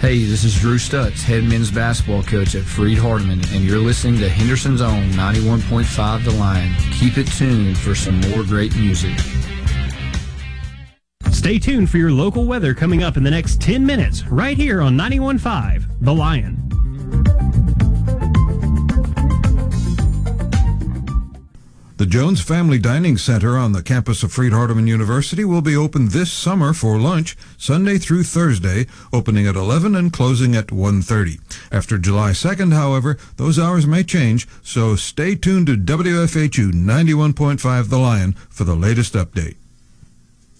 Hey, this is Drew Stutz, head men's basketball coach at Freed Hardeman, and you're listening to Henderson's Own 91.5 The Lion. Keep it tuned for some more great music. Stay tuned for your local weather coming up in the next 10 minutes, right here on 91.5 The Lion. The Jones Family Dining Center on the campus of Freed Hardeman University will be open this summer for lunch, Sunday through Thursday, opening at 11 and closing at 1:30. After July 2nd, however, those hours may change, so stay tuned to WFHU 91.5 The Lion for the latest update.